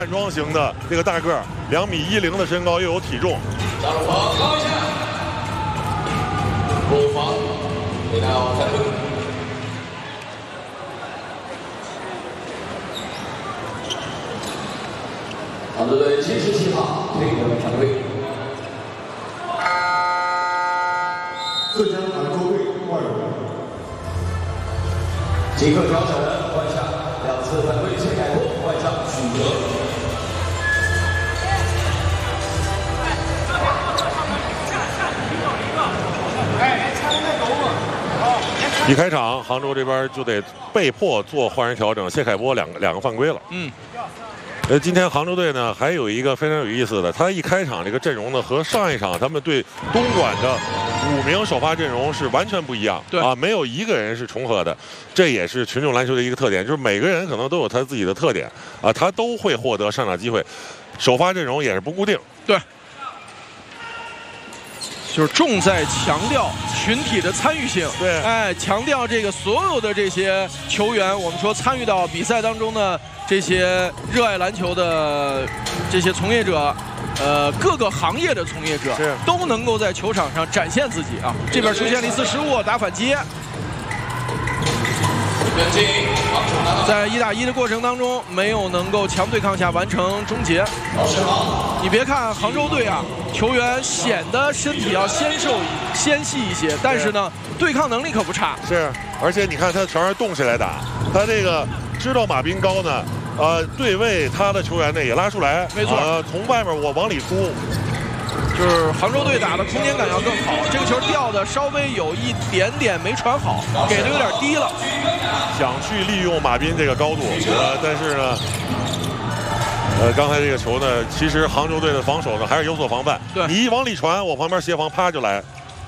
站桩型的这个大个儿，2.10米的身高，又有体重。 张荣鹏高一下，后防回到3分。杭州队77号推人反馈。 浙江杭州队外援。 即刻调整换下2次反馈，谢凯波换上许哲。 一开场，杭州这边就得被迫做换人调整，谢凯波两个犯规了。今天杭州队呢还有一个非常有意思的，他一开场这个阵容呢和上一场他们对东莞的5名首发阵容是完全不一样， 对啊，没有一个人是重合的，这也是群众篮球的一个特点，就是每个人可能都有他自己的特点啊，他都会获得上场机会，首发阵容也是不固定。 对，就是重在强调群体的参与性。 对， 哎，强调这个所有的这些球员，我们说参与到比赛当中的这些热爱篮球的这些从业者，各个行业的从业者都能够在球场上展现自己啊。这边出现了一次失误，打反击。在1打1的过程当中，没有能够强对抗下完成终结。你别看杭州队啊，球员显得身体要纤细一些，但是呢，对抗能力可不差。 是，而且你看他全是动起来打，他这个知道马斌高呢，对位他的球员呢也拉出来， 没错， 从外面我往里突。 就是杭州队打的空间感要更好，这个球掉的稍微有一点点没传好，给的有点低了。 想去利用马斌这个高度，但是呢，刚才这个球呢，其实杭州队的防守呢还是有所防范。 对， 你一往里传，我旁边协防啪就来。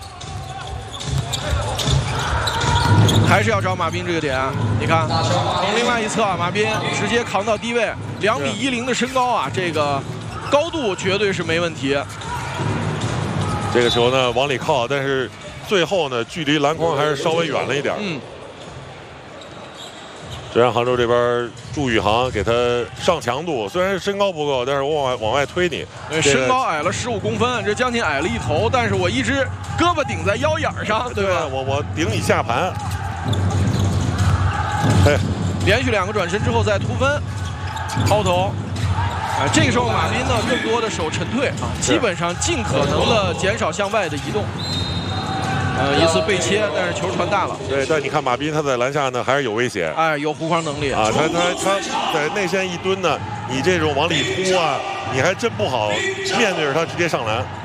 还是要找马斌这个点，你看，从另外一侧，马斌直接扛到低位，2.10米的身高啊，这个高度绝对是没问题。 这个球呢往里靠，但是最后呢距离篮筐还是稍微远了一点。这让杭州这边祝宇航给他上强度，虽然身高不够，但是我往外推你。 身高矮了15公分，这将近矮了1头，但是我一直胳膊顶在腰眼上，对吧？ 我顶你下盘。 连续2个转身之后再突分，抛投。这个时候马斌呢更多的手沉退啊，基本上尽可能的减少向外的移动。一次背切，但是球传大了。 对，但你看马斌他在篮下呢还是有威胁， 哎，有护框能力啊。他在内线一蹲呢，你这种往里突啊，你还真不好面对着他直接上篮。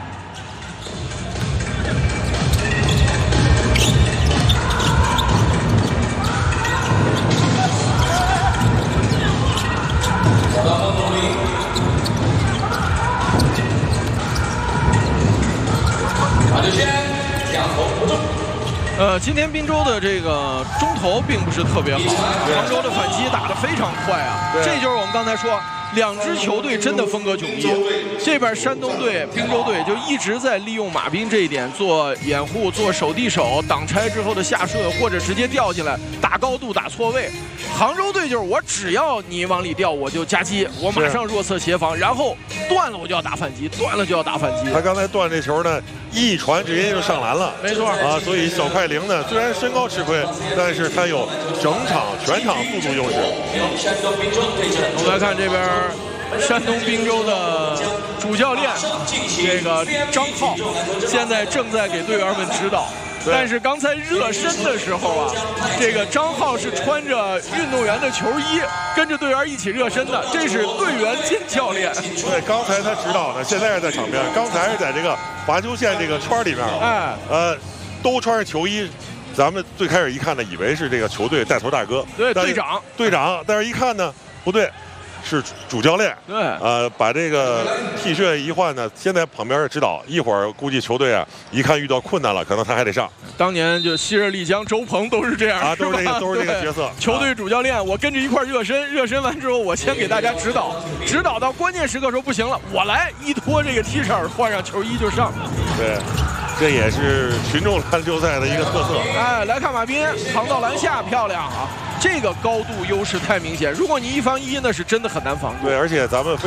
今天滨州的这个中投并不是特别好，杭州的反击打得非常快啊，这就是我们刚才说2支球队真的风格迥异。这边山东队、滨州队就一直在利用马斌这一点做掩护、做手递手、挡拆之后的下射，或者直接掉进来打高度、打错位。杭州队就是我只要你往里掉，我就夹击，我马上弱侧协防，然后断了我就要打反击，断了就要打反击。 他刚才断这球呢，一传直接就上篮了， 没错啊，所以小快灵呢虽然身高吃亏，但是他有全场速度优势。 我们来看这边山东滨州的主教练这个张浩，现在正在给队员们指导。但是刚才热身的时候啊，这个张浩是穿着运动员的球衣，跟着队员一起热身的，这是队员兼教练。 对，刚才他指导呢，现在是在场边，刚才是在这个罚球线这个圈里面，都穿着球衣。咱们最开始一看呢，以为是这个球队带头大哥， 对，队长， 但是一看呢，不对。是主教练， 对， 把这个 T 恤一换呢，先在旁边指导，一会儿估计球队啊，一看遇到困难了，可能他还得上。 当年就昔日丽江、周鹏都是这样， 都是这个角色。 球队主教练，我跟着一块热身，热身完之后，我先给大家指导，指导到关键时刻说不行了，我来一脱这个 T 恤，换上球衣就上。 对。这也是群众篮球赛的一个特色。 哎，来看马斌扛到篮下，漂亮啊！ 这个高度优势太明显。如果你1防1，那是真的很难防住。 对，而且咱们